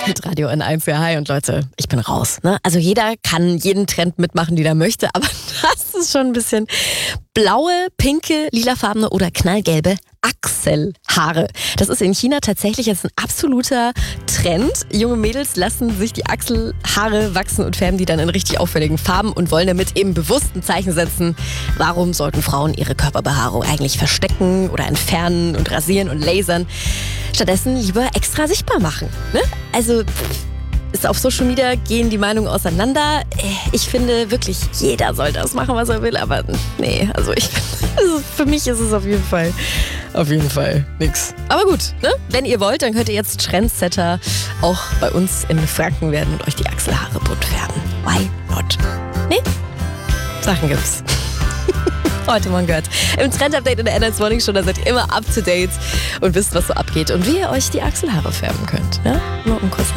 Mit Radio N1, ja, hi. Und Leute, ich bin raus. Ne? Also jeder kann jeden Trend mitmachen, den er möchte, aber das ist schon ein bisschen blaue, pinke, lilafarbene oder knallgelbe Achselhaare. Das ist in China tatsächlich jetzt ein absoluter Trend. Junge Mädels lassen sich die Achselhaare wachsen und färben die dann in richtig auffälligen Farben und wollen damit eben bewusst ein Zeichen setzen. Warum sollten Frauen ihre Körperbehaarung eigentlich verstecken oder entfernen und rasieren und lasern? Stattdessen lieber extra sichtbar machen. Ne? Also ist auf Social Media gehen die Meinungen auseinander. Ich finde wirklich, jeder soll das machen, was er will, aber nee, also für mich ist es auf jeden Fall nix. Aber gut, ne? Wenn ihr wollt, dann könnt ihr jetzt Trendsetter auch bei uns in Franken werden und euch die Achselhaare bunt färben. Why not? Nee? Sachen gibt's. Heute Morgen gehört. Im Trend-Update in der N1 Morning Show, da seid ihr immer up to date und wisst, was so abgeht und wie ihr euch die Achselhaare färben könnt. Ne? Nur um kurz